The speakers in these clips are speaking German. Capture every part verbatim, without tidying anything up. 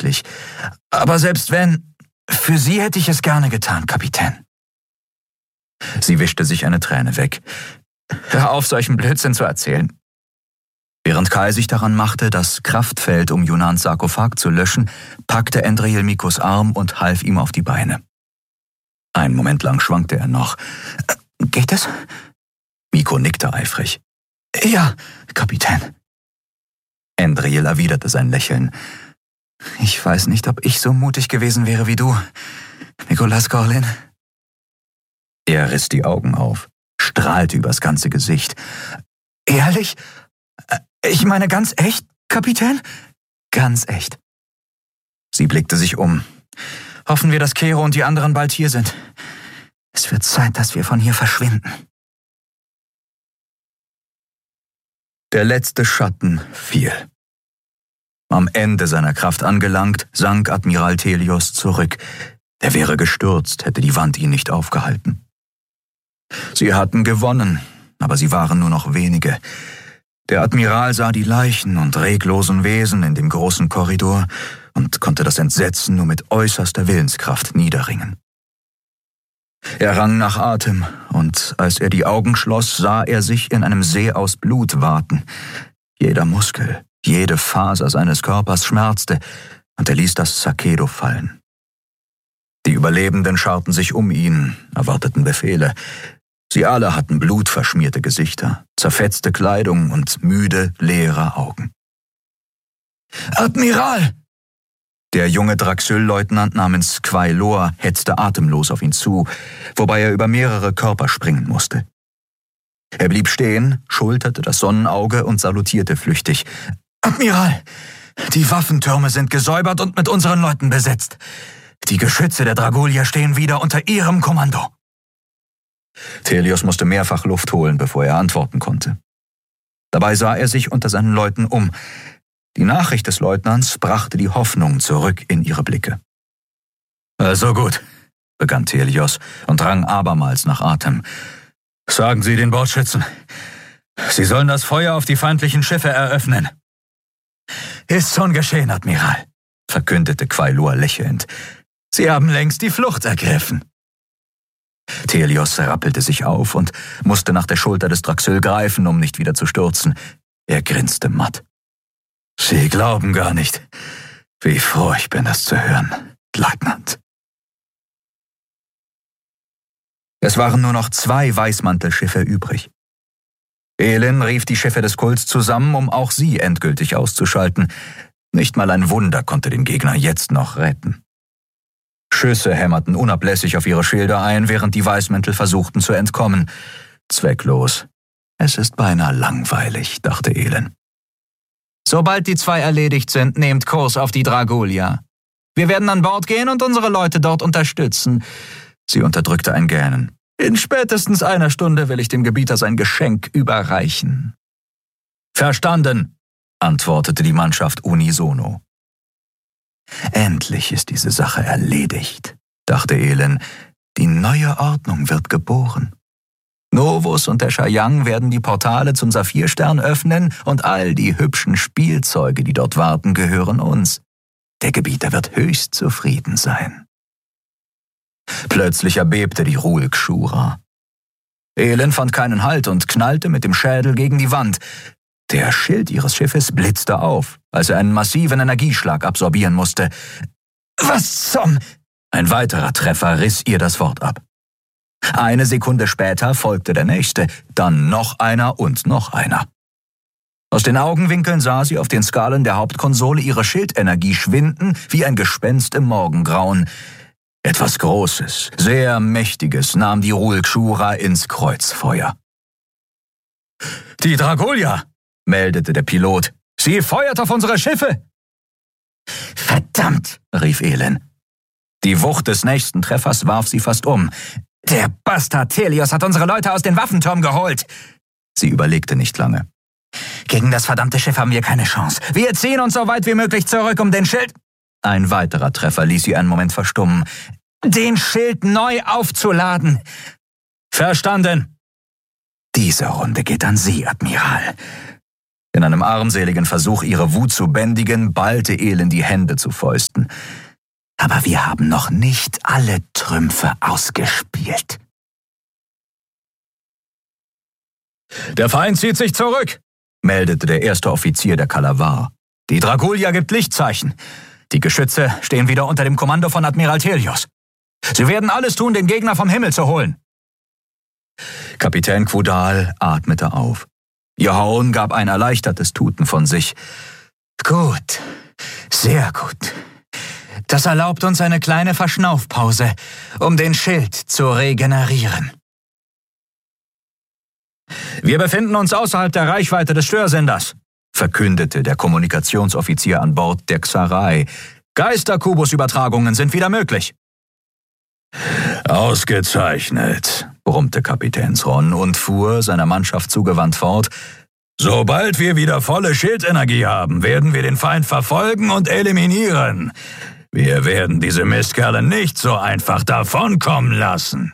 unmöglich. Aber selbst wenn, für Sie hätte ich es gerne getan, Kapitän. Sie wischte sich eine Träne weg. Hör auf, solchen Blödsinn zu erzählen. Während Kai sich daran machte, das Kraftfeld um Junans Sarkophag zu löschen, packte Endriel Mikos Arm und half ihm auf die Beine. Einen Moment lang schwankte er noch. Geht es? Miko nickte eifrig. Ja, Kapitän. Endriel erwiderte sein Lächeln. Ich weiß nicht, ob ich so mutig gewesen wäre wie du, Nicolas Corlin. Er riss die Augen auf, strahlte übers ganze Gesicht. Ehrlich? Ich meine ganz echt, Kapitän? Ganz echt. Sie blickte sich um. Hoffen wir, dass Kero und die anderen bald hier sind. Es wird Zeit, dass wir von hier verschwinden. Der letzte Schatten fiel. Am Ende seiner Kraft angelangt, sank Admiral Thelios zurück. Er wäre gestürzt, hätte die Wand ihn nicht aufgehalten. Sie hatten gewonnen, aber sie waren nur noch wenige. Der Admiral sah die Leichen und reglosen Wesen in dem großen Korridor und konnte das Entsetzen nur mit äußerster Willenskraft niederringen. Er rang nach Atem, und als er die Augen schloss, sah er sich in einem See aus Blut waten. Jeder Muskel, jede Faser seines Körpers schmerzte, und er ließ das Sakedo fallen. Die Überlebenden scharten sich um ihn, erwarteten Befehle. Sie alle hatten blutverschmierte Gesichter, zerfetzte Kleidung und müde, leere Augen. »Admiral!« Der junge Draxyl-Leutnant namens Quailor hetzte atemlos auf ihn zu, wobei er über mehrere Körper springen musste. Er blieb stehen, schulterte das Sonnenauge und salutierte flüchtig. »Admiral, die Waffentürme sind gesäubert und mit unseren Leuten besetzt. Die Geschütze der Dragolier stehen wieder unter Ihrem Kommando.« Thelios musste mehrfach Luft holen, bevor er antworten konnte. Dabei sah er sich unter seinen Leuten um. Die Nachricht des Leutnants brachte die Hoffnung zurück in ihre Blicke. »Also gut«, begann Thelios und rang abermals nach Atem. »Sagen Sie den Bordschützen, sie sollen das Feuer auf die feindlichen Schiffe eröffnen.« »Ist schon geschehen, Admiral«, verkündete Quailor lächelnd. »Sie haben längst die Flucht ergriffen.« Thelios rappelte sich auf und musste nach der Schulter des Draxyl greifen, um nicht wieder zu stürzen. Er grinste matt. »Sie glauben gar nicht, wie froh ich bin, das zu hören, Leutnant.« Es waren nur noch zwei Weißmantelschiffe übrig. Elin rief die Schiffe des Kults zusammen, um auch sie endgültig auszuschalten. Nicht mal ein Wunder konnte den Gegner jetzt noch retten. Schüsse hämmerten unablässig auf ihre Schilde ein, während die Weißmäntel versuchten zu entkommen. Zwecklos. Es ist beinahe langweilig, dachte Elin. »Sobald die zwei erledigt sind, nehmt Kurs auf die Dragolia. Wir werden an Bord gehen und unsere Leute dort unterstützen.« Sie unterdrückte ein Gähnen. »In spätestens einer Stunde will ich dem Gebieter sein Geschenk überreichen.« »Verstanden«, antwortete die Mannschaft unisono. Endlich ist diese Sache erledigt, dachte Elin. Die neue Ordnung wird geboren. Novus und der Shayang werden die Portale zum Saphirstern öffnen und all die hübschen Spielzeuge, die dort warten, gehören uns. Der Gebieter wird höchst zufrieden sein. Plötzlich erbebte die Rulkshura. Elin fand keinen Halt und knallte mit dem Schädel gegen die Wand. Der Schild ihres Schiffes blitzte auf, als er einen massiven Energieschlag absorbieren musste. »Was zum...« Ein weiterer Treffer riss ihr das Wort ab. Eine Sekunde später folgte der nächste, dann noch einer und noch einer. Aus den Augenwinkeln sah sie auf den Skalen der Hauptkonsole ihre Schildenergie schwinden wie ein Gespenst im Morgengrauen. Etwas Großes, sehr Mächtiges nahm die Rulkshura ins Kreuzfeuer. »Die Dragolia«, meldete der Pilot. »Sie feuert auf unsere Schiffe!« »Verdammt«, rief Elin. Die Wucht des nächsten Treffers warf sie fast um. »Der Bastard Thelios hat unsere Leute aus den Waffenturm geholt!« Sie überlegte nicht lange. »Gegen das verdammte Schiff haben wir keine Chance. Wir ziehen uns so weit wie möglich zurück, um den Schild...« Ein weiterer Treffer ließ sie einen Moment verstummen. »Den Schild neu aufzuladen!« »Verstanden!« »Diese Runde geht an Sie, Admiral.« In einem armseligen Versuch, ihre Wut zu bändigen, ballte Elend die Hände zu Fäusten. »Aber wir haben noch nicht alle Trümpfe ausgespielt.« »Der Feind zieht sich zurück«, meldete der erste Offizier der Kalavar. »Die Dragulia gibt Lichtzeichen. Die Geschütze stehen wieder unter dem Kommando von Admiral Thelios. Sie werden alles tun, den Gegner vom Himmel zu holen.« Kapitän Quodal atmete auf. Ihr Horn gab ein erleichtertes Tuten von sich. »Gut, sehr gut. Das erlaubt uns eine kleine Verschnaufpause, um den Schild zu regenerieren.« »Wir befinden uns außerhalb der Reichweite des Störsenders«, verkündete der Kommunikationsoffizier an Bord der Xarai. »Geister-Kubus-Übertragungen sind wieder möglich.« »Ausgezeichnet«, brummte Kapitän Thron und fuhr, seiner Mannschaft zugewandt fort. »Sobald wir wieder volle Schildenergie haben, werden wir den Feind verfolgen und eliminieren. Wir werden diese Mistkerle nicht so einfach davonkommen lassen.«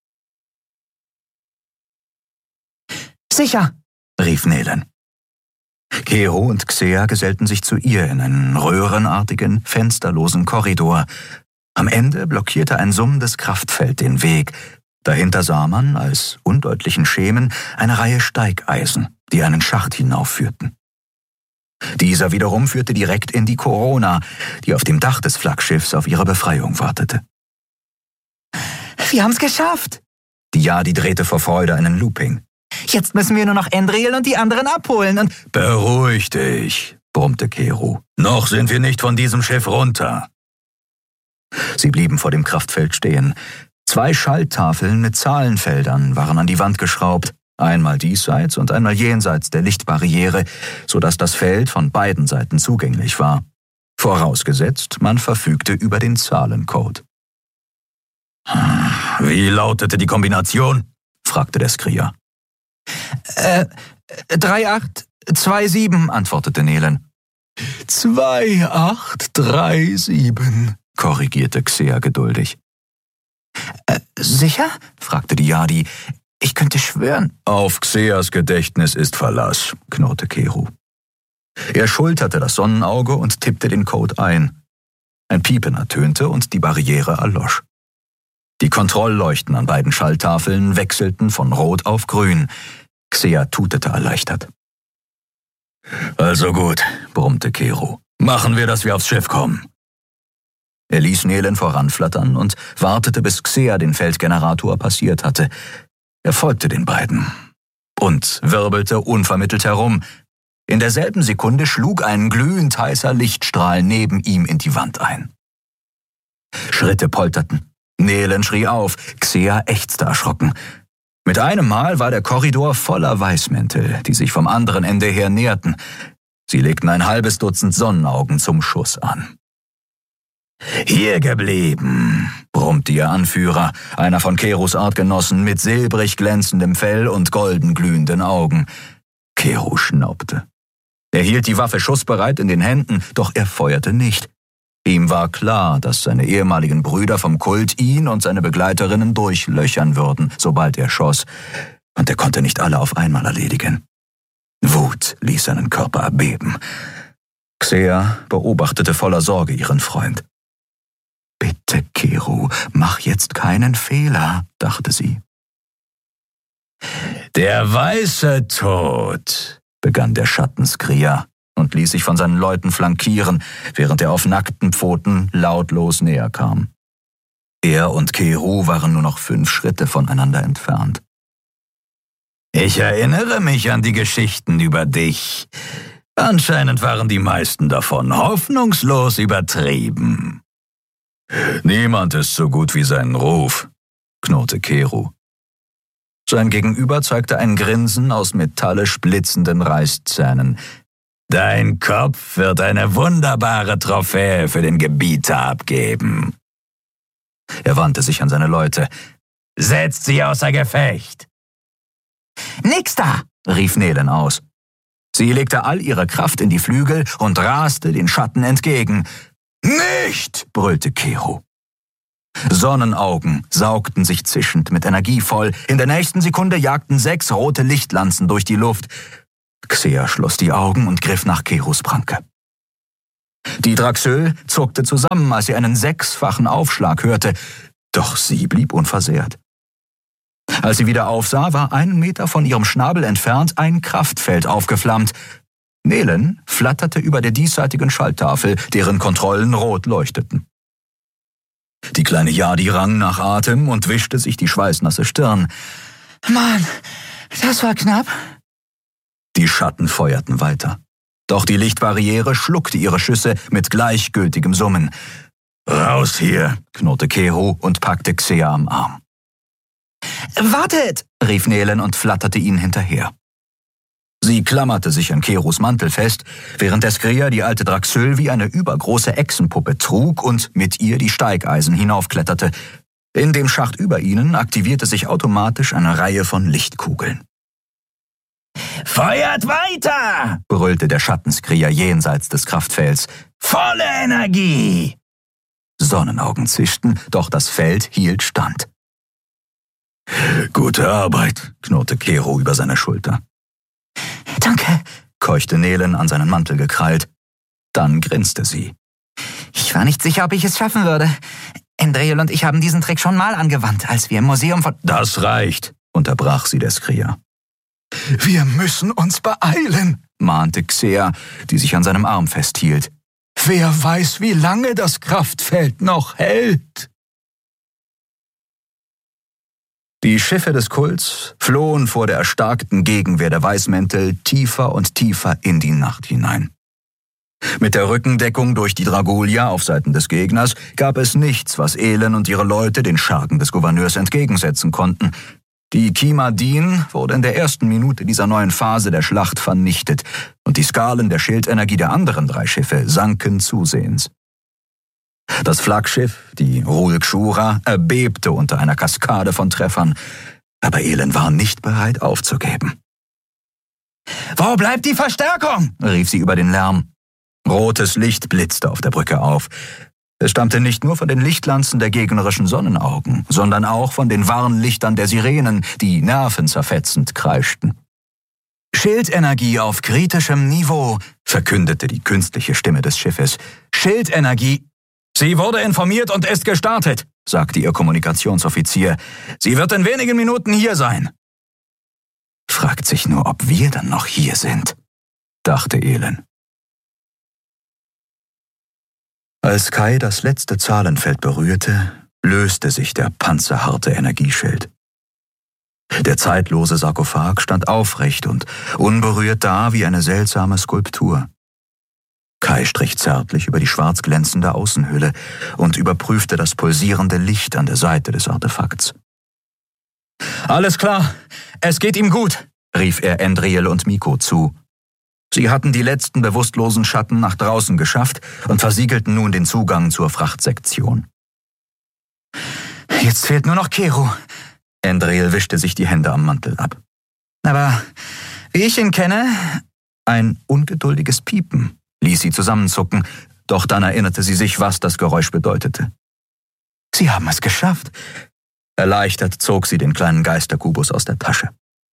»Sicher«, rief Nelen. Kero und Xea gesellten sich zu ihr in einen röhrenartigen, fensterlosen Korridor. Am Ende blockierte ein summendes Kraftfeld den Weg. Dahinter sah man, als undeutlichen Schemen, eine Reihe Steigeisen, die einen Schacht hinaufführten. Dieser wiederum führte direkt in die Corona, die auf dem Dach des Flaggschiffs auf ihre Befreiung wartete. »Wir haben's geschafft!« Die Jadi drehte vor Freude einen Looping. »Jetzt müssen wir nur noch Endriel und die anderen abholen und...« »Beruhig dich«, brummte Kero. »Noch sind wir nicht von diesem Schiff runter.« Sie blieben vor dem Kraftfeld stehen. Zwei Schalltafeln mit Zahlenfeldern waren an die Wand geschraubt, einmal diesseits und einmal jenseits der Lichtbarriere, sodass das Feld von beiden Seiten zugänglich war. Vorausgesetzt, man verfügte über den Zahlencode. »Wie lautete die Kombination?« fragte der Skrier. Äh, drei acht zwei sieben, antwortete Nelen. zwei acht drei sieben, korrigierte Xea geduldig. Äh, sicher? fragte die Jadi. Ich könnte schwören. Auf Xeas Gedächtnis ist Verlass, knurrte Kero. Er schulterte das Sonnenauge und tippte den Code ein. Ein Piepen ertönte und die Barriere erlosch. Die Kontrollleuchten an beiden Schalltafeln wechselten von Rot auf Grün. Xea tutete erleichtert. »Also gut«, brummte Kero. »Machen wir, dass wir aufs Schiff kommen.« Er ließ Nelen voranflattern und wartete, bis Xea den Feldgenerator passiert hatte. Er folgte den beiden und wirbelte unvermittelt herum. In derselben Sekunde schlug ein glühend heißer Lichtstrahl neben ihm in die Wand ein. Schritte polterten. Nelen schrie auf, Xea ächzte erschrocken. Mit einem Mal war der Korridor voller Weißmäntel, die sich vom anderen Ende her näherten. Sie legten ein halbes Dutzend Sonnenaugen zum Schuss an. »Hier geblieben«, brummte ihr Anführer, einer von Keros Artgenossen mit silbrig glänzendem Fell und golden glühenden Augen. Kero schnaubte. Er hielt die Waffe schussbereit in den Händen, doch er feuerte nicht. Ihm war klar, dass seine ehemaligen Brüder vom Kult ihn und seine Begleiterinnen durchlöchern würden, sobald er schoss, und er konnte nicht alle auf einmal erledigen. Wut ließ seinen Körper erbeben. Xea beobachtete voller Sorge ihren Freund. »Bitte, Kero, mach jetzt keinen Fehler«, dachte sie. »Der weiße Tod«, begann der Schattenskrier und ließ sich von seinen Leuten flankieren, während er auf nackten Pfoten lautlos näher kam. Er und Kero waren nur noch fünf Schritte voneinander entfernt. »Ich erinnere mich an die Geschichten über dich. Anscheinend waren die meisten davon hoffnungslos übertrieben.« »Niemand ist so gut wie seinen Ruf«, knurrte Kero. Sein Gegenüber zeigte ein Grinsen aus metallisch blitzenden Reißzähnen. »Dein Kopf wird eine wunderbare Trophäe für den Gebieter abgeben.« Er wandte sich an seine Leute. »Setzt sie außer Gefecht!« »Nix da!« rief Nelen aus. Sie legte all ihre Kraft in die Flügel und raste den Schatten entgegen. »Nicht!« brüllte Kero. Sonnenaugen saugten sich zischend mit Energie voll. In der nächsten Sekunde jagten sechs rote Lichtlanzen durch die Luft. Xea schloss die Augen und griff nach Kehrus Pranke. Die Draxöl zuckte zusammen, als sie einen sechsfachen Aufschlag hörte, doch sie blieb unversehrt. Als sie wieder aufsah, war einen Meter von ihrem Schnabel entfernt ein Kraftfeld aufgeflammt. Nelen flatterte über der diesseitigen Schalltafel, deren Kontrollen rot leuchteten. Die kleine Yadi rang nach Atem und wischte sich die schweißnasse Stirn. Mann, das war knapp. Die Schatten feuerten weiter. Doch die Lichtbarriere schluckte ihre Schüsse mit gleichgültigem Summen. »Raus hier«, knurrte Keru und packte Xea am Arm. »Wartet«, rief Nelen und flatterte ihnen hinterher. Sie klammerte sich an Kerus Mantel fest, während der Skria die alte Draxöl wie eine übergroße Echsenpuppe trug und mit ihr die Steigeisen hinaufkletterte. In dem Schacht über ihnen aktivierte sich automatisch eine Reihe von Lichtkugeln. »Feuert weiter«, brüllte der Schattenskrier jenseits des Kraftfelds. »Volle Energie!« Sonnenaugen zischten, doch das Feld hielt stand. »Gute Arbeit«, knurrte Keru über seine Schulter. »Danke«, keuchte Nelen an seinen Mantel gekrallt. Dann grinste sie. »Ich war nicht sicher, ob ich es schaffen würde. Endrel und ich haben diesen Trick schon mal angewandt, als wir im Museum von...« »Das reicht«, unterbrach sie der Skria. »Wir müssen uns beeilen«, mahnte Xea, die sich an seinem Arm festhielt. »Wer weiß, wie lange das Kraftfeld noch hält?« Die Schiffe des Kults flohen vor der erstarkten Gegenwehr der Weißmäntel tiefer und tiefer in die Nacht hinein. Mit der Rückendeckung durch die Dragulia auf Seiten des Gegners gab es nichts, was Elen und ihre Leute den Schergen des Gouverneurs entgegensetzen konnten. Die Kimadin wurde in der ersten Minute dieser neuen Phase der Schlacht vernichtet und die Skalen der Schildenergie der anderen drei Schiffe sanken zusehends. Das Flaggschiff, die Rul Kshura, erbebte unter einer Kaskade von Treffern, aber Elen war nicht bereit aufzugeben. »Wo bleibt die Verstärkung?« rief sie über den Lärm. Rotes Licht blitzte auf der Brücke auf. Es stammte nicht nur von den Lichtlanzen der gegnerischen Sonnenaugen, sondern auch von den Warnlichtern der Sirenen, die nervenzerfetzend kreischten. »Schildenergie auf kritischem Niveau«, verkündete die künstliche Stimme des Schiffes. »Schildenergie...« »Sie wurde informiert und ist gestartet«, sagte ihr Kommunikationsoffizier. »Sie wird in wenigen Minuten hier sein.« Fragt sich nur, ob wir dann noch hier sind, dachte Elen. Als Kai das letzte Zahlenfeld berührte, löste sich der panzerharte Energieschild. Der zeitlose Sarkophag stand aufrecht und unberührt da wie eine seltsame Skulptur. Kai strich zärtlich über die schwarz glänzende Außenhülle und überprüfte das pulsierende Licht an der Seite des Artefakts. »Alles klar, es geht ihm gut«, rief er Endriel und Miko zu. Sie hatten die letzten bewusstlosen Schatten nach draußen geschafft und versiegelten nun den Zugang zur Frachtsektion. »Jetzt fehlt nur noch Keru.« Endriel wischte sich die Hände am Mantel ab. »Aber wie ich ihn kenne...« Ein ungeduldiges Piepen ließ sie zusammenzucken, doch dann erinnerte sie sich, was das Geräusch bedeutete. »Sie haben es geschafft.« Erleichtert zog sie den kleinen Geisterkubus aus der Tasche.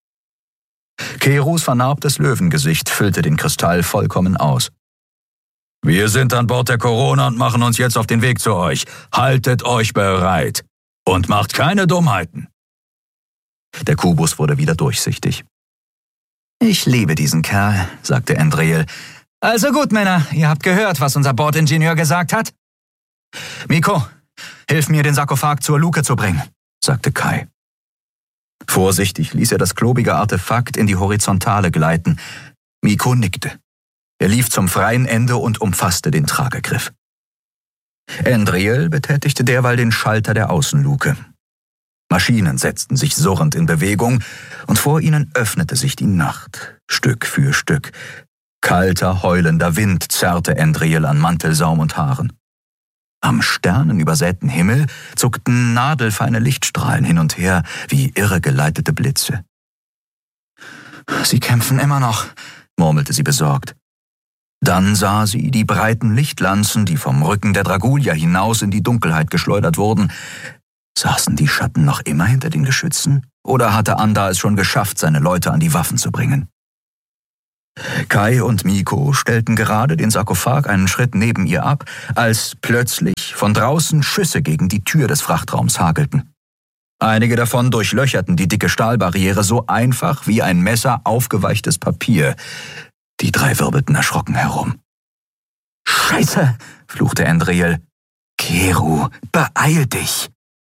Kerus vernarbtes Löwengesicht füllte den Kristall vollkommen aus. »Wir sind an Bord der Corona und machen uns jetzt auf den Weg zu euch. Haltet euch bereit und macht keine Dummheiten.« Der Kubus wurde wieder durchsichtig. »Ich liebe diesen Kerl«, sagte Endriel. »Also gut, Männer, ihr habt gehört, was unser Bordingenieur gesagt hat?« »Miko, hilf mir, den Sarkophag zur Luke zu bringen«, sagte Kai. Vorsichtig ließ er das klobige Artefakt in die Horizontale gleiten. Miko nickte. Er lief zum freien Ende und umfasste den Tragegriff. Endriel betätigte derweil den Schalter der Außenluke. Maschinen setzten sich surrend in Bewegung und vor ihnen öffnete sich die Nacht, Stück für Stück. Kalter, heulender Wind zerrte Endriel an Mantelsaum und Haaren. Am sternenübersäten Himmel zuckten nadelfeine Lichtstrahlen hin und her wie irregeleitete Blitze. »Sie kämpfen immer noch«, murmelte sie besorgt. Dann sah sie die breiten Lichtlanzen, die vom Rücken der Dragulia hinaus in die Dunkelheit geschleudert wurden. Saßen die Schatten noch immer hinter den Geschützen? Oder hatte Anda es schon geschafft, seine Leute an die Waffen zu bringen? Kai und Mikko stellten gerade den Sarkophag einen Schritt neben ihr ab, als plötzlich von draußen Schüsse gegen die Tür des Frachtraums hagelten. Einige davon durchlöcherten die dicke Stahlbarriere so einfach wie ein Messer aufgeweichtes Papier. Die drei wirbelten erschrocken herum. »Scheiße«, fluchte Andriel. »Keru, beeil dich!«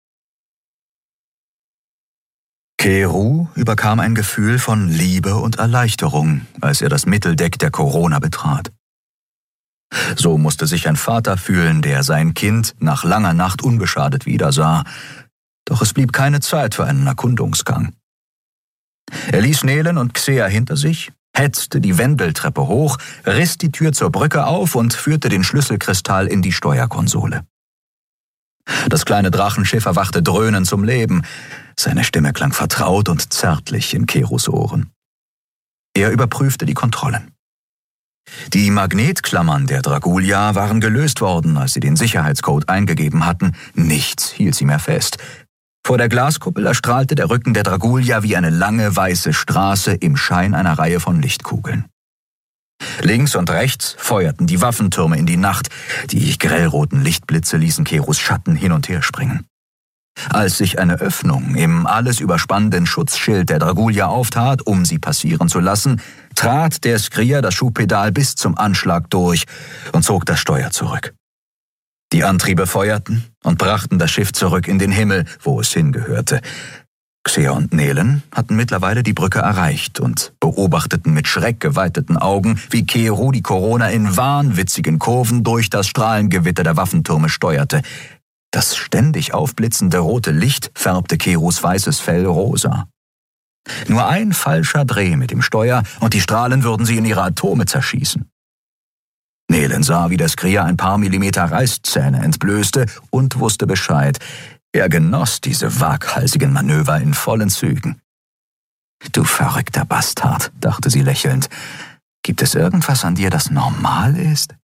Keru überkam ein Gefühl von Liebe und Erleichterung, als er das Mitteldeck der Corona betrat. So musste sich ein Vater fühlen, der sein Kind nach langer Nacht unbeschadet wiedersah. Doch es blieb keine Zeit für einen Erkundungsgang. Er ließ Nelen und Xea hinter sich, hetzte die Wendeltreppe hoch, riss die Tür zur Brücke auf und führte den Schlüsselkristall in die Steuerkonsole. Das kleine Drachenschiff erwachte dröhnend zum Leben. Seine Stimme klang vertraut und zärtlich in Kerus Ohren. Er überprüfte die Kontrollen. Die Magnetklammern der Dragulia waren gelöst worden, als sie den Sicherheitscode eingegeben hatten. Nichts hielt sie mehr fest. Vor der Glaskuppel erstrahlte der Rücken der Dragulia wie eine lange weiße Straße im Schein einer Reihe von Lichtkugeln. Links und rechts feuerten die Waffentürme in die Nacht. Die grellroten Lichtblitze ließen Kerus Schatten hin und her springen. Als sich eine Öffnung im alles überspannenden Schutzschild der Dragulia auftat, um sie passieren zu lassen, trat der Skria das Schubpedal bis zum Anschlag durch und zog das Steuer zurück. Die Antriebe feuerten und brachten das Schiff zurück in den Himmel, wo es hingehörte. Xea und Nelen hatten mittlerweile die Brücke erreicht und beobachteten mit schreckgeweiteten Augen, wie Keru die Corona in wahnwitzigen Kurven durch das Strahlengewitter der Waffentürme steuerte. Das ständig aufblitzende rote Licht färbte Kerus weißes Fell rosa. Nur ein falscher Dreh mit dem Steuer und die Strahlen würden sie in ihre Atome zerschießen. Nelen sah, wie der Skria ein paar Millimeter Reißzähne entblößte und wusste Bescheid. Er genoss diese waghalsigen Manöver in vollen Zügen. »Du verrückter Bastard«, dachte sie lächelnd. »Gibt es irgendwas an dir, das normal ist?«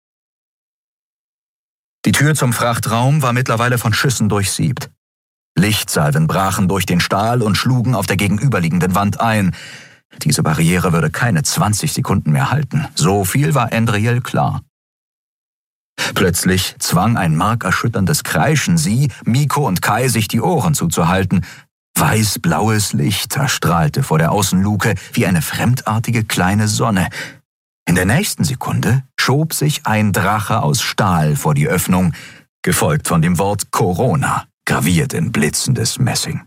Die Tür zum Frachtraum war mittlerweile von Schüssen durchsiebt. Lichtsalven brachen durch den Stahl und schlugen auf der gegenüberliegenden Wand ein. Diese Barriere würde keine zwanzig Sekunden mehr halten. So viel war Andriel klar. Plötzlich zwang ein markerschütterndes Kreischen sie, Mikko und Kai, sich die Ohren zuzuhalten. Weiß-blaues Licht erstrahlte vor der Außenluke wie eine fremdartige kleine Sonne. In der nächsten Sekunde schob sich ein Drache aus Stahl vor die Öffnung, gefolgt von dem Wort Corona, graviert in blitzendes Messing.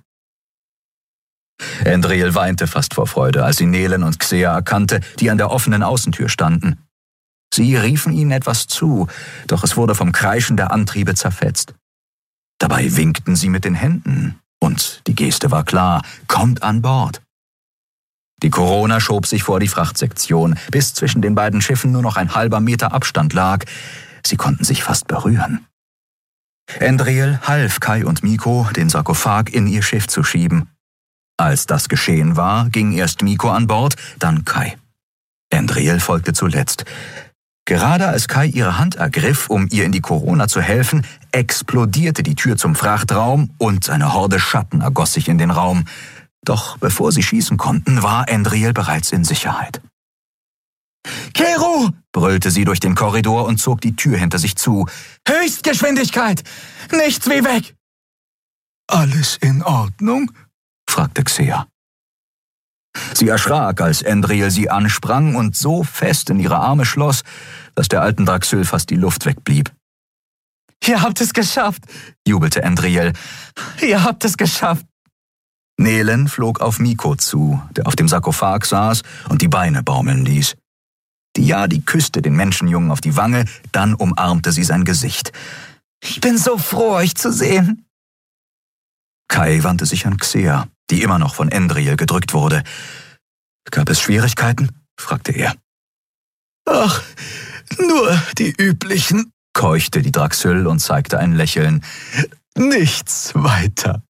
Andriel weinte fast vor Freude, als sie Nelen und Xea erkannte, die an der offenen Außentür standen. Sie riefen ihnen etwas zu, doch es wurde vom Kreischen der Antriebe zerfetzt. Dabei winkten sie mit den Händen, und die Geste war klar: Kommt an Bord. Die Corona schob sich vor die Frachtsektion, bis zwischen den beiden Schiffen nur noch ein halber Meter Abstand lag. Sie konnten sich fast berühren. Andriel half Kai und Mikko, den Sarkophag in ihr Schiff zu schieben. Als das geschehen war, ging erst Mikko an Bord, dann Kai. Andriel folgte zuletzt. Gerade als Kai ihre Hand ergriff, um ihr in die Corona zu helfen, explodierte die Tür zum Frachtraum und eine Horde Schatten ergoss sich in den Raum. Doch bevor sie schießen konnten, war Andriel bereits in Sicherheit. »Keru«, brüllte sie durch den Korridor und zog die Tür hinter sich zu. »Höchstgeschwindigkeit! Nichts wie weg!« »Alles in Ordnung?« fragte Xea. Sie erschrak, als Andriel sie ansprang und so fest in ihre Arme schloss, dass der alten Draxyl fast die Luft wegblieb. »Ihr habt es geschafft«, jubelte Andriel. »Ihr habt es geschafft.« Nelen flog auf Mikko zu, der auf dem Sarkophag saß und die Beine baumeln ließ. Diadi küsste den Menschenjungen auf die Wange, dann umarmte sie sein Gesicht. »Ich bin so froh, euch zu sehen.« Kai wandte sich an Xea, die immer noch von Andriel gedrückt wurde. »Gab es Schwierigkeiten?« fragte er. »Ach, nur die üblichen«, keuchte die Draxyl und zeigte ein Lächeln. »Nichts weiter.«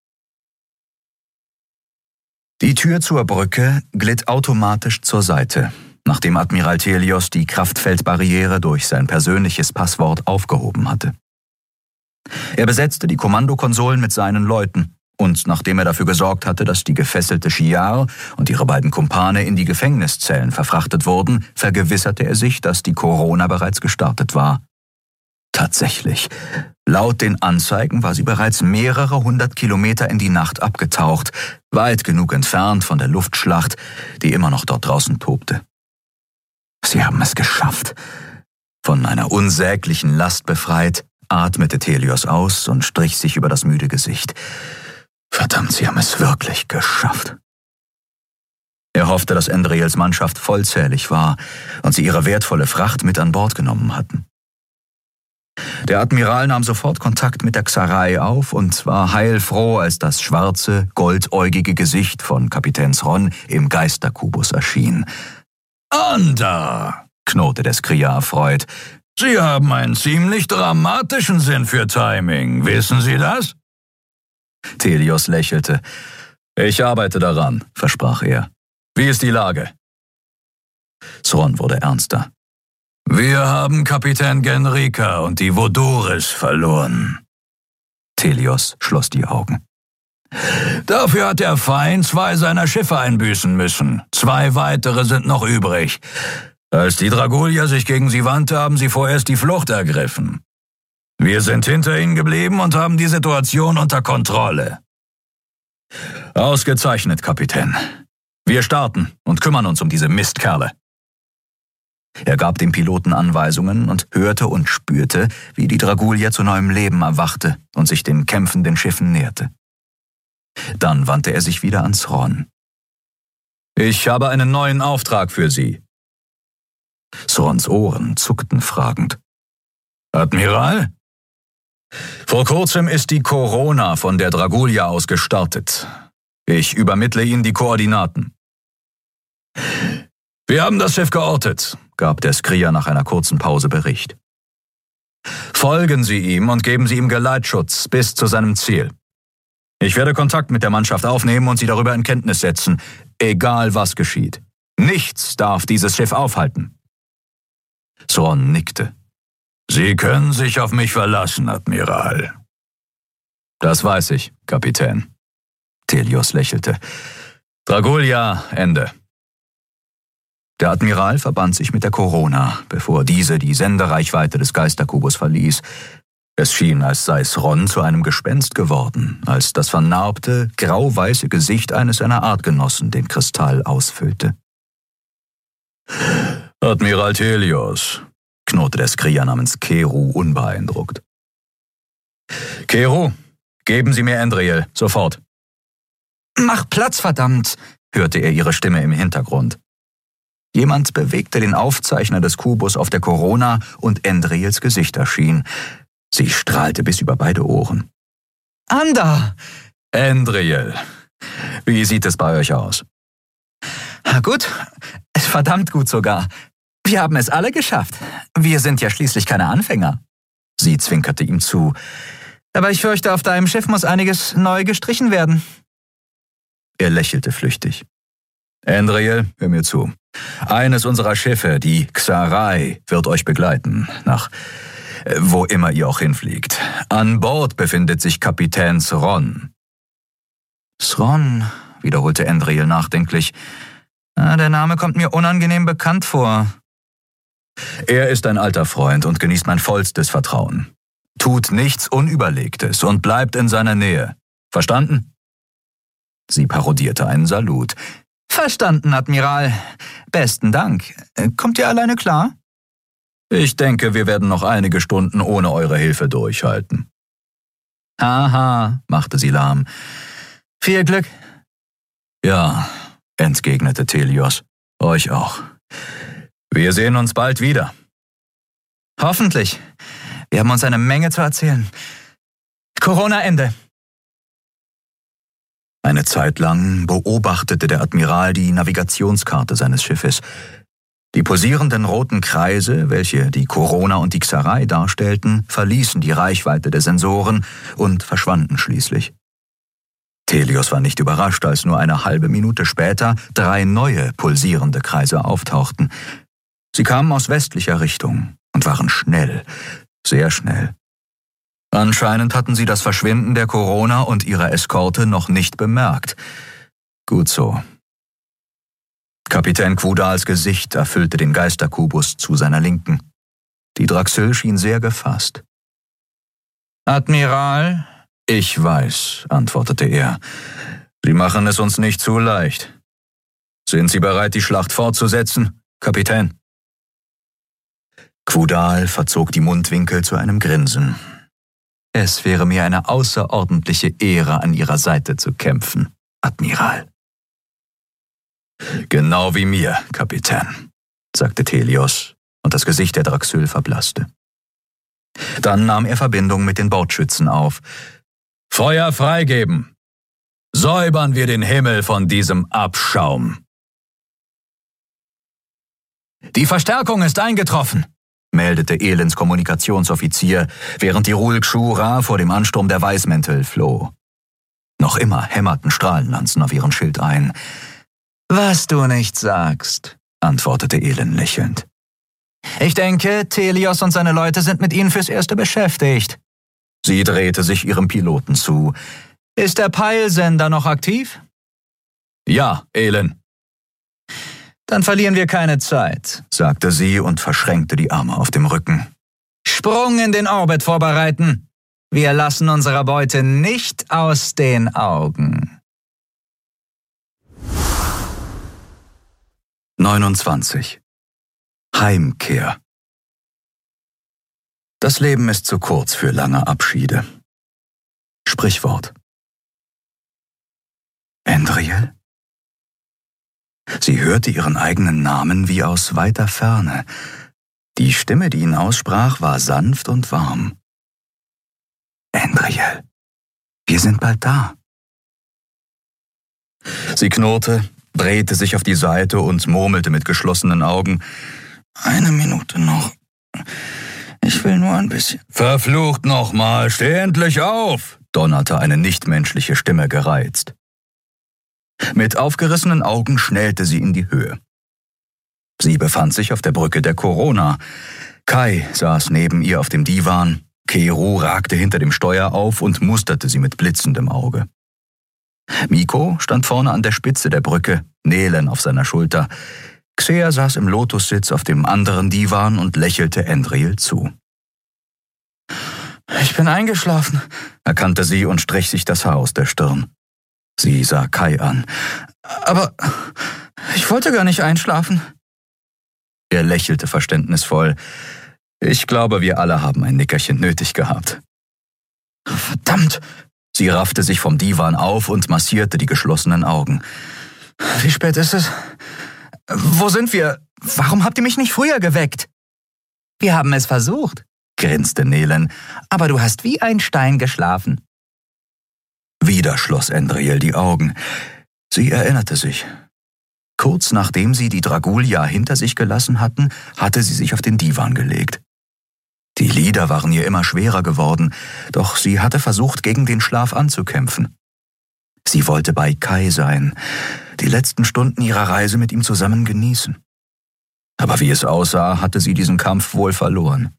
Die Tür zur Brücke glitt automatisch zur Seite, nachdem Admiral Thelios die Kraftfeldbarriere durch sein persönliches Passwort aufgehoben hatte. Er besetzte die Kommandokonsolen mit seinen Leuten. und nachdem er dafür gesorgt hatte, dass die gefesselte Chiar und ihre beiden Kumpane in die Gefängniszellen verfrachtet wurden, vergewisserte er sich, dass die Corona bereits gestartet war. Tatsächlich. Laut den Anzeigen war sie bereits mehrere hundert Kilometer in die Nacht abgetaucht, weit genug entfernt von der Luftschlacht, die immer noch dort draußen tobte. Sie haben es geschafft. Von einer unsäglichen Last befreit, atmete Thelios aus und strich sich über das müde Gesicht. Verdammt, sie haben es wirklich geschafft. Er hoffte, dass Endriels Mannschaft vollzählig war und sie ihre wertvolle Fracht mit an Bord genommen hatten. Der Admiral nahm sofort Kontakt mit der Xarai auf und war heilfroh, als das schwarze, goldäugige Gesicht von Kapitän Sron im Geisterkubus erschien. »Anda«, knurrte der Skriar erfreut, »Sie haben einen ziemlich dramatischen Sinn für Timing, wissen Sie das?« Thelios lächelte. »Ich arbeite daran«, versprach er. »Wie ist die Lage?« Sron wurde ernster. »Wir haben Kapitän Genrika und die Voduris verloren.« Thelios schloss die Augen. »Dafür hat der Feind zwei seiner Schiffe einbüßen müssen. Zwei weitere sind noch übrig. Als die Dragulier sich gegen sie wandte, haben sie vorerst die Flucht ergriffen. Wir sind hinter ihnen geblieben und haben die Situation unter Kontrolle.« »Ausgezeichnet, Kapitän. Wir starten und kümmern uns um diese Mistkerle.« Er gab dem Piloten Anweisungen und hörte und spürte, wie die Dragulier zu neuem Leben erwachte und sich den kämpfenden Schiffen näherte. Dann wandte er sich wieder an Sron. »Ich habe einen neuen Auftrag für Sie.« Srons Ohren zuckten fragend. »Admiral?« »Vor kurzem ist die Corona von der Dragulia aus gestartet. Ich übermittle Ihnen die Koordinaten.« »Wir haben das Schiff geortet«, gab der Skriar nach einer kurzen Pause Bericht. »Folgen Sie ihm und geben Sie ihm Geleitschutz bis zu seinem Ziel. Ich werde Kontakt mit der Mannschaft aufnehmen und Sie darüber in Kenntnis setzen, egal was geschieht. Nichts darf dieses Schiff aufhalten.« Sron nickte. »Sie können sich auf mich verlassen, Admiral.« »Das weiß ich, Kapitän.« Thelios lächelte. »Dragulia, Ende.« Der Admiral verband sich mit der Corona, bevor diese die Sendereichweite des Geisterkubus verließ. Es schien, als sei Sron zu einem Gespenst geworden, als das vernarbte, grau-weiße Gesicht eines seiner Artgenossen den Kristall ausfüllte. »Admiral Thelios«, knurrte der Skriar namens Keru unbeeindruckt. »Keru, geben Sie mir Endriel, sofort.« »Mach Platz, verdammt«, hörte er ihre Stimme im Hintergrund. Jemand bewegte den Aufzeichner des Kubus auf der Corona und Endriels Gesicht erschien. Sie strahlte bis über beide Ohren. »Anda!« »Endriel, wie sieht es bei euch aus?« »Na gut, verdammt gut sogar. Wir haben es alle geschafft. Wir sind ja schließlich keine Anfänger.« Sie zwinkerte ihm zu. »Aber ich fürchte, auf deinem Schiff muss einiges neu gestrichen werden.« Er lächelte flüchtig. »Endriel, hör mir zu. Eines unserer Schiffe, die Xarai, wird euch begleiten, nach äh, wo immer ihr auch hinfliegt. An Bord befindet sich Kapitän Sron.« »Sron«, wiederholte Endriel nachdenklich. Ah, »der Name kommt mir unangenehm bekannt vor.« »Er ist ein alter Freund und genießt mein vollstes Vertrauen. Tut nichts Unüberlegtes und bleibt in seiner Nähe. Verstanden?« Sie parodierte einen Salut. »Verstanden, Admiral. Besten Dank. Kommt ihr alleine klar?« »Ich denke, wir werden noch einige Stunden ohne eure Hilfe durchhalten.« »Haha«, machte sie lahm. »Viel Glück.« »Ja«, entgegnete Thelios. »Euch auch. Wir sehen uns bald wieder.« »Hoffentlich. Wir haben uns eine Menge zu erzählen. Corona Ende.« Eine Zeit lang beobachtete der Admiral die Navigationskarte seines Schiffes. Die pulsierenden roten Kreise, welche die Corona und die Xarai darstellten, verließen die Reichweite der Sensoren und verschwanden schließlich. Thelios war nicht überrascht, als nur eine halbe Minute später drei neue pulsierende Kreise auftauchten. Sie kamen aus westlicher Richtung und waren schnell, sehr schnell. Anscheinend hatten sie das Verschwinden der Corona und ihrer Eskorte noch nicht bemerkt. Gut so. Kapitän Quudals Gesicht erfüllte den Geisterkubus zu seiner Linken. Die Draxyl schien sehr gefasst. Admiral? Ich weiß, antwortete er. Sie machen es uns nicht zu leicht. Sind Sie bereit, die Schlacht fortzusetzen, Kapitän? Quudal verzog die Mundwinkel zu einem Grinsen. Es wäre mir eine außerordentliche Ehre, an Ihrer Seite zu kämpfen, Admiral. Genau wie mir, Kapitän, sagte Thelios, und das Gesicht der Draxyl verblasste. Dann nahm er Verbindung mit den Bordschützen auf. Feuer freigeben! Säubern wir den Himmel von diesem Abschaum! Die Verstärkung ist eingetroffen, meldete Elends Kommunikationsoffizier, während die Rulk Shura vor dem Ansturm der Weißmäntel floh. Noch immer hämmerten Strahlenlanzen auf ihren Schild ein. »Was du nicht sagst«, antwortete Elend lächelnd. »Ich denke, Thelios und seine Leute sind mit ihnen fürs Erste beschäftigt.« Sie drehte sich ihrem Piloten zu. »Ist der Peilsender noch aktiv?« »Ja, Elend.« »Dann verlieren wir keine Zeit«, sagte sie und verschränkte die Arme auf dem Rücken. »Sprung in den Orbit vorbereiten. Wir lassen unsere Beute nicht aus den Augen.« neunundzwanzig. Heimkehr. Das Leben ist zu kurz für lange Abschiede. Sprichwort. Endriel? Sie hörte ihren eigenen Namen wie aus weiter Ferne. Die Stimme, die ihn aussprach, war sanft und warm. Endriel, wir sind bald da. Sie knurrte, drehte sich auf die Seite und murmelte mit geschlossenen Augen. Eine Minute noch. Ich will nur ein bisschen... Verflucht nochmal, steh endlich auf, donnerte eine nichtmenschliche Stimme gereizt. Mit aufgerissenen Augen schnellte sie in die Höhe. Sie befand sich auf der Brücke der Corona. Kai saß neben ihr auf dem Divan, Keru ragte hinter dem Steuer auf und musterte sie mit blitzendem Auge. Miko stand vorne an der Spitze der Brücke, Nelen auf seiner Schulter. Xea saß im Lotussitz auf dem anderen Divan und lächelte Endriel zu. »Ich bin eingeschlafen«, erkannte sie und strich sich das Haar aus der Stirn. Sie sah Kai an. »Aber ich wollte gar nicht einschlafen.« Er lächelte verständnisvoll. »Ich glaube, wir alle haben ein Nickerchen nötig gehabt.« »Verdammt!« Sie raffte sich vom Divan auf und massierte die geschlossenen Augen. »Wie spät ist es? Wo sind wir? Warum habt ihr mich nicht früher geweckt?« »Wir haben es versucht«, grinste Nelen, »aber du hast wie ein Stein geschlafen.« Wieder schloss Endriel die Augen. Sie erinnerte sich. Kurz nachdem sie die Dragulia hinter sich gelassen hatten, hatte sie sich auf den Divan gelegt. Die Lider waren ihr immer schwerer geworden, doch sie hatte versucht, gegen den Schlaf anzukämpfen. Sie wollte bei Kai sein, die letzten Stunden ihrer Reise mit ihm zusammen genießen. Aber wie es aussah, hatte sie diesen Kampf wohl verloren.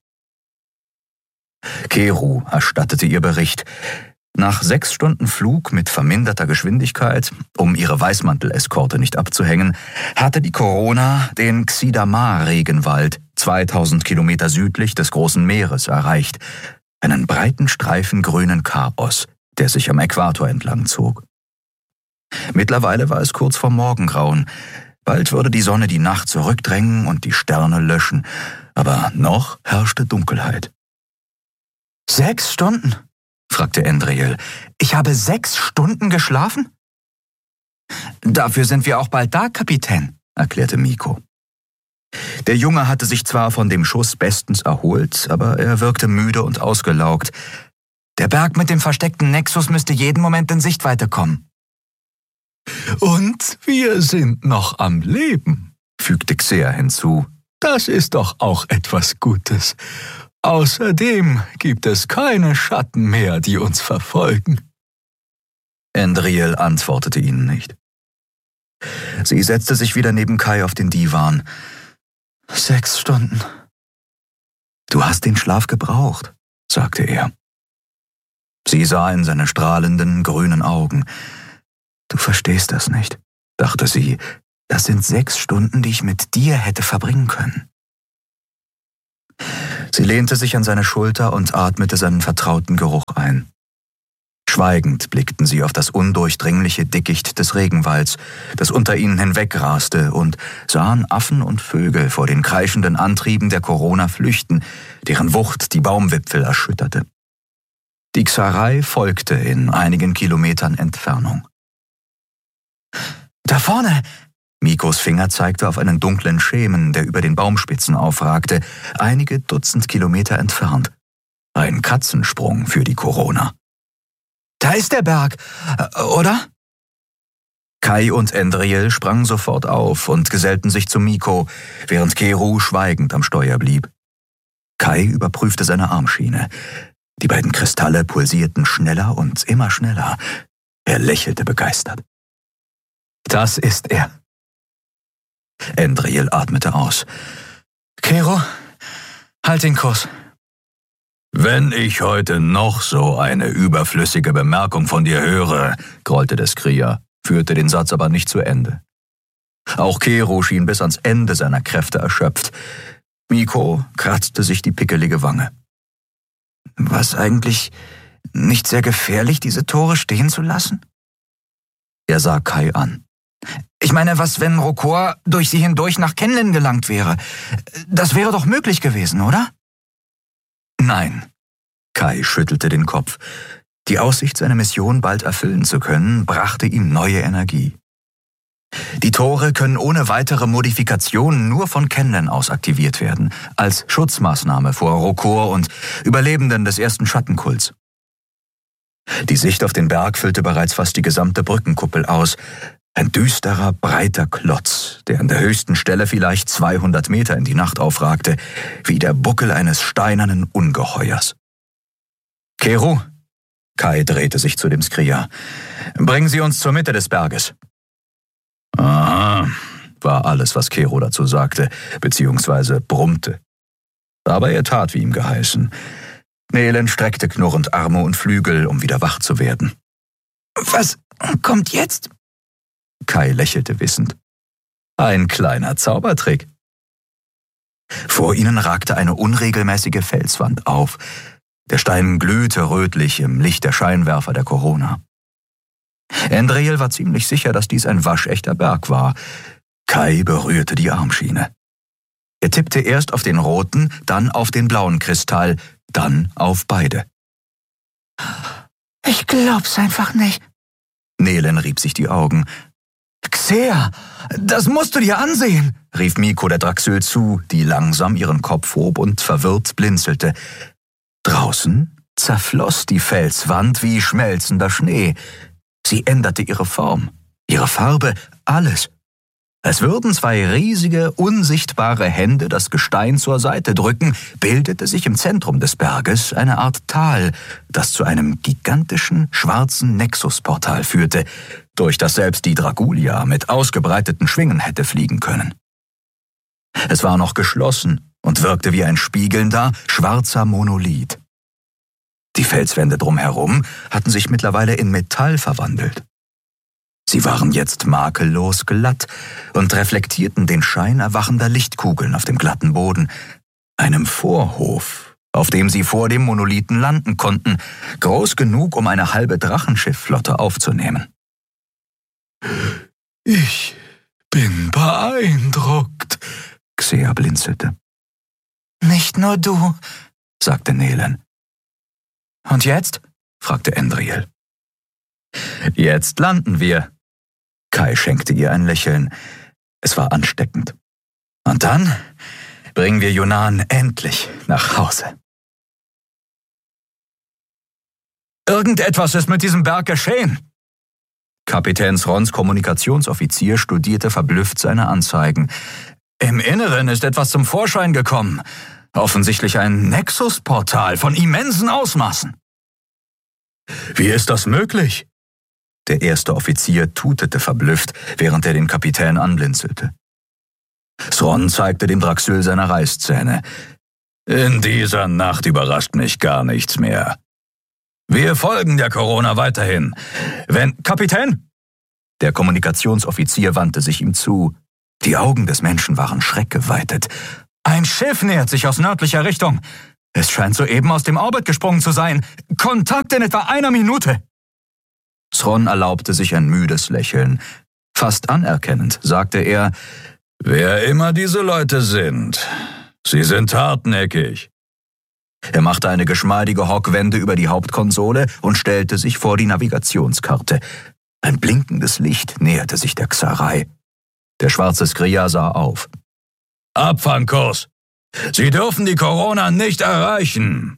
Keru erstattete ihr Bericht. Nach sechs Stunden Flug mit verminderter Geschwindigkeit, um ihre Weißmantel-Eskorte nicht abzuhängen, hatte die Corona den Xidamar-Regenwald zweitausend Kilometer südlich des Großen Meeres erreicht, einen breiten Streifen grünen Chaos, der sich am Äquator entlang zog. Mittlerweile war es kurz vor Morgengrauen. Bald würde die Sonne die Nacht zurückdrängen und die Sterne löschen, aber noch herrschte Dunkelheit. »Sechs Stunden?« fragte Endriel. »Ich habe sechs Stunden geschlafen?« »Dafür sind wir auch bald da, Kapitän«, erklärte Miko. Der Junge hatte sich zwar von dem Schuss bestens erholt, aber er wirkte müde und ausgelaugt. Der Berg mit dem versteckten Nexus müsste jeden Moment in Sichtweite kommen. »Und wir sind noch am Leben«, fügte Xea hinzu. »Das ist doch auch etwas Gutes. Außerdem gibt es keine Schatten mehr, die uns verfolgen.« Endriel antwortete ihnen nicht. Sie setzte sich wieder neben Kai auf den Divan. »Sechs Stunden.« »Du hast den Schlaf gebraucht«, sagte er. Sie sah in seine strahlenden, grünen Augen. »Du verstehst das nicht«, dachte sie. »Das sind sechs Stunden, die ich mit dir hätte verbringen können.« Sie lehnte sich an seine Schulter und atmete seinen vertrauten Geruch ein. Schweigend blickten sie auf das undurchdringliche Dickicht des Regenwalds, das unter ihnen hinwegraste, und sahen Affen und Vögel vor den kreischenden Antrieben der Corona flüchten, deren Wucht die Baumwipfel erschütterte. Die Xarei folgte in einigen Kilometern Entfernung. »Da vorne!« Mikos Finger zeigte auf einen dunklen Schemen, der über den Baumspitzen aufragte, einige Dutzend Kilometer entfernt. Ein Katzensprung für die Corona. »Da ist der Berg, oder?« Kai und Endriel sprangen sofort auf und gesellten sich zu Miko, während Keru schweigend am Steuer blieb. Kai überprüfte seine Armschiene. Die beiden Kristalle pulsierten schneller und immer schneller. Er lächelte begeistert. »Das ist er.« Endriel atmete aus. »Keru, halt den Kurs.« »Wenn ich heute noch so eine überflüssige Bemerkung von dir höre«, grollte der Skrier, führte den Satz aber nicht zu Ende. Auch Keru schien bis ans Ende seiner Kräfte erschöpft. Miko kratzte sich die pickelige Wange. »Was eigentlich nicht sehr gefährlich, diese Tore stehen zu lassen?« Er sah Kai an. »Ich meine, was, wenn Rokor durch sie hindurch nach Kenlen gelangt wäre? Das wäre doch möglich gewesen, oder?« »Nein«, Kai schüttelte den Kopf. Die Aussicht, seine Mission bald erfüllen zu können, brachte ihm neue Energie. Die Tore können ohne weitere Modifikationen nur von Kenlen aus aktiviert werden, als Schutzmaßnahme vor Rokor und Überlebenden des ersten Schattenkults. Die Sicht auf den Berg füllte bereits fast die gesamte Brückenkuppel aus. Ein düsterer, breiter Klotz, der an der höchsten Stelle vielleicht zweihundert Meter in die Nacht aufragte, wie der Buckel eines steinernen Ungeheuers. »Keru«, Kai drehte sich zu dem Skrier, »bringen Sie uns zur Mitte des Berges.« »Aha«, war alles, was Keru dazu sagte, beziehungsweise brummte. Aber er tat, wie ihm geheißen. Nelen streckte knurrend Arme und Flügel, um wieder wach zu werden. »Was kommt jetzt?« Kai lächelte wissend. »Ein kleiner Zaubertrick.« Vor ihnen ragte eine unregelmäßige Felswand auf. Der Stein glühte rötlich im Licht der Scheinwerfer der Corona. Endriel war ziemlich sicher, dass dies ein waschechter Berg war. Kai berührte die Armschiene. Er tippte erst auf den roten, dann auf den blauen Kristall, dann auf beide. »Ich glaub's einfach nicht.« Nelen rieb sich die Augen. »Xer, das musst du dir ansehen«, rief Miko der Draxül zu, die langsam ihren Kopf hob und verwirrt blinzelte. Draußen zerfloss die Felswand wie schmelzender Schnee. Sie änderte ihre Form, ihre Farbe, alles. Als würden zwei riesige, unsichtbare Hände das Gestein zur Seite drücken, bildete sich im Zentrum des Berges eine Art Tal, das zu einem gigantischen, schwarzen Nexusportal führte, durch das selbst die Dragulia mit ausgebreiteten Schwingen hätte fliegen können. Es war noch geschlossen und wirkte wie ein spiegelnder, schwarzer Monolith. Die Felswände drumherum hatten sich mittlerweile in Metall verwandelt. Sie waren jetzt makellos glatt und reflektierten den Schein erwachender Lichtkugeln auf dem glatten Boden, einem Vorhof, auf dem sie vor dem Monolithen landen konnten, groß genug, um eine halbe Drachenschiffflotte aufzunehmen. »Ich bin beeindruckt«, Xer blinzelte. »Nicht nur du«, sagte Nelen. »Und jetzt?«, fragte Endriel. »Jetzt landen wir.« Kai schenkte ihr ein Lächeln. Es war ansteckend. »Und dann bringen wir Yunnan endlich nach Hause.« »Irgendetwas ist mit diesem Berg geschehen!« Kapitän Srons Kommunikationsoffizier studierte verblüfft seine Anzeigen. »Im Inneren ist etwas zum Vorschein gekommen. Offensichtlich ein Nexus-Portal von immensen Ausmaßen.« »Wie ist das möglich?« Der erste Offizier tutete verblüfft, während er den Kapitän anblinzelte. Sron zeigte dem Draxül seine Reißzähne. »In dieser Nacht überrascht mich gar nichts mehr.« Wir folgen der Corona weiterhin. Wenn... Kapitän! Der Kommunikationsoffizier wandte sich ihm zu. Die Augen des Menschen waren schreckgeweitet. Ein Schiff nähert sich aus nördlicher Richtung. Es scheint soeben aus dem Orbit gesprungen zu sein. Kontakt in etwa einer Minute. Thron erlaubte sich ein müdes Lächeln. Fast anerkennend sagte er, wer immer diese Leute sind, sie sind hartnäckig. Er machte eine geschmeidige Hockwende über die Hauptkonsole und stellte sich vor die Navigationskarte. Ein blinkendes Licht näherte sich der Xarei. Der schwarze Skria sah auf. Abfangkurs! Sie dürfen die Corona nicht erreichen!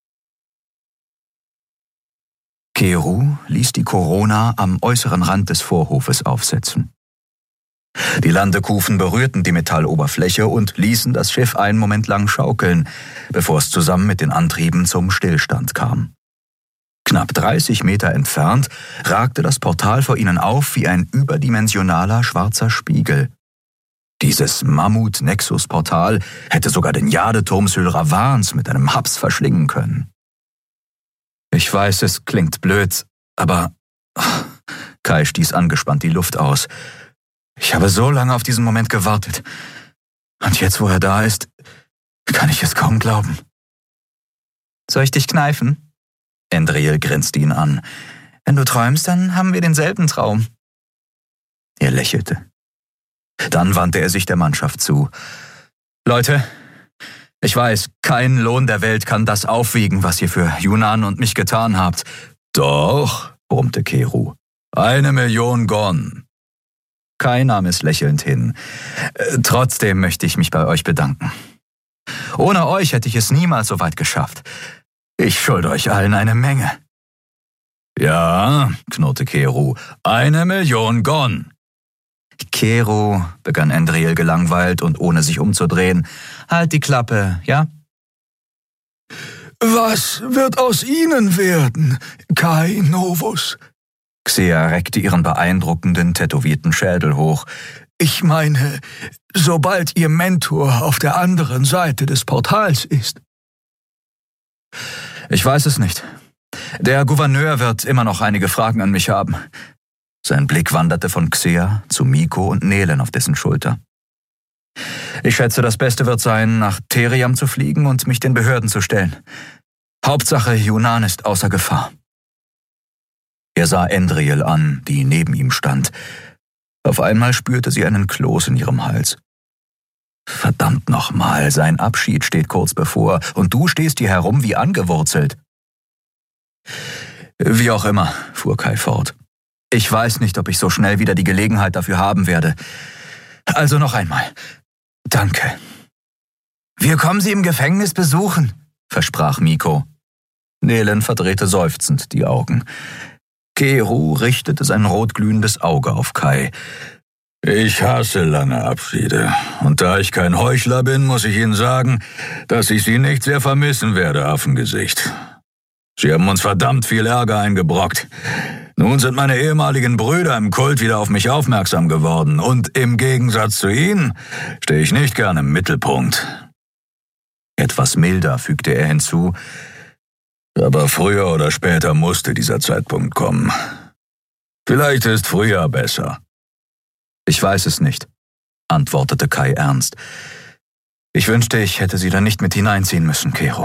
Keru ließ die Corona am äußeren Rand des Vorhofes aufsetzen. Die Landekufen berührten die Metalloberfläche und ließen das Schiff einen Moment lang schaukeln, bevor es zusammen mit den Antrieben zum Stillstand kam. Knapp dreißig Meter entfernt ragte das Portal vor ihnen auf wie ein überdimensionaler schwarzer Spiegel. Dieses Mammut-Nexus-Portal hätte sogar den Jadeturm Sylravans mit einem Haps verschlingen können. Ich weiß, es klingt blöd, aber... Kai stieß angespannt die Luft aus. Ich habe so lange auf diesen Moment gewartet. Und jetzt, wo er da ist, kann ich es kaum glauben. Soll ich dich kneifen? Endriel grinste ihn an. Wenn du träumst, dann haben wir denselben Traum. Er lächelte. Dann wandte er sich der Mannschaft zu. Leute, ich weiß, kein Lohn der Welt kann das aufwiegen, was ihr für Yunnan und mich getan habt. Doch, brummte Keru. Eine Million Gon. Kai nahm es lächelnd hin. Trotzdem möchte ich mich bei euch bedanken. Ohne euch hätte ich es niemals so weit geschafft. Ich schulde euch allen eine Menge. Ja, knurrte Keru, eine Million Gon. Keru, begann Endriel gelangweilt und ohne sich umzudrehen. Halt die Klappe, ja? Was wird aus Ihnen werden, Kai Novus? Xea reckte ihren beeindruckenden, tätowierten Schädel hoch. Ich meine, sobald Ihr Mentor auf der anderen Seite des Portals ist. Ich weiß es nicht. Der Gouverneur wird immer noch einige Fragen an mich haben. Sein Blick wanderte von Xea zu Miko und Nelen auf dessen Schulter. Ich schätze, das Beste wird sein, nach Theriam zu fliegen und mich den Behörden zu stellen. Hauptsache, Yunnan ist außer Gefahr. Er sah Endriel an, die neben ihm stand. Auf einmal spürte sie einen Kloß in ihrem Hals. Verdammt nochmal, sein Abschied steht kurz bevor, und du stehst hier herum wie angewurzelt. Wie auch immer, fuhr Kai fort. Ich weiß nicht, ob ich so schnell wieder die Gelegenheit dafür haben werde. Also noch einmal. Danke. Wir kommen Sie im Gefängnis besuchen, versprach Miko. Nelen verdrehte seufzend die Augen. Keru richtete sein rotglühendes Auge auf Kai. Ich hasse lange Abschiede. Und da ich kein Heuchler bin, muss ich Ihnen sagen, dass ich Sie nicht sehr vermissen werde, Affengesicht. Sie haben uns verdammt viel Ärger eingebrockt. Nun sind meine ehemaligen Brüder im Kult wieder auf mich aufmerksam geworden, und im Gegensatz zu Ihnen stehe ich nicht gern im Mittelpunkt. Etwas milder fügte er hinzu, aber früher oder später musste dieser Zeitpunkt kommen. Vielleicht ist früher besser. Ich weiß es nicht, antwortete Kai ernst. Ich wünschte, ich hätte Sie da nicht mit hineinziehen müssen, Keru.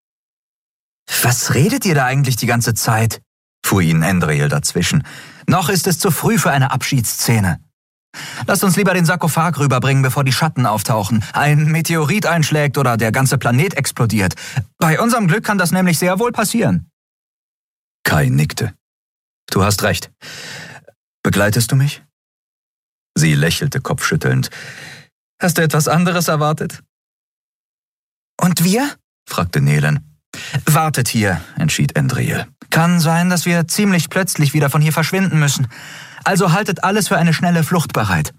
Was redet ihr da eigentlich die ganze Zeit? Fuhr ihn Endriel dazwischen. Noch ist es zu früh für eine Abschiedsszene. Lasst uns lieber den Sarkophag rüberbringen, bevor die Schatten auftauchen, ein Meteorit einschlägt oder der ganze Planet explodiert. Bei unserem Glück kann das nämlich sehr wohl passieren. Kai nickte. Du hast recht. Begleitest du mich? Sie lächelte kopfschüttelnd. Hast du etwas anderes erwartet? Und wir? Fragte Nelen. Wartet hier, entschied Endriel. Kann sein, dass wir ziemlich plötzlich wieder von hier verschwinden müssen. Also haltet alles für eine schnelle Flucht bereit.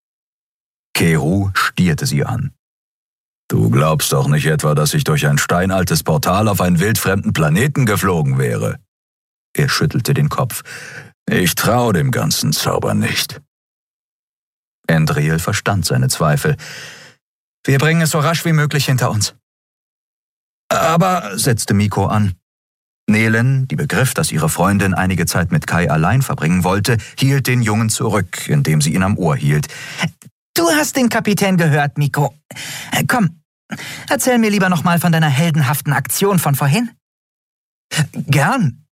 Keru stierte sie an. Du glaubst doch nicht etwa, dass ich durch ein steinaltes Portal auf einen wildfremden Planeten geflogen wäre? Er schüttelte den Kopf. Ich traue dem ganzen Zauber nicht. Endriel verstand seine Zweifel. Wir bringen es so rasch wie möglich hinter uns. Aber, setzte Miko an, Nelen, die begriff, dass ihre Freundin einige Zeit mit Kai allein verbringen wollte, hielt den Jungen zurück, indem sie ihn am Ohr hielt. »Du hast den Kapitän gehört, Miko. Komm, erzähl mir lieber noch mal von deiner heldenhaften Aktion von vorhin.« »Gern«,